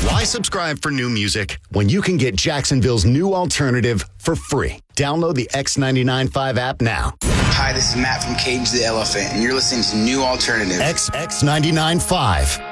Why subscribe for new music when you can get Jacksonville's new alternative for free? Download the X99.5 app now. Hi, this is Matt from Cage the Elephant, and you're listening to New Alternative. X99.5.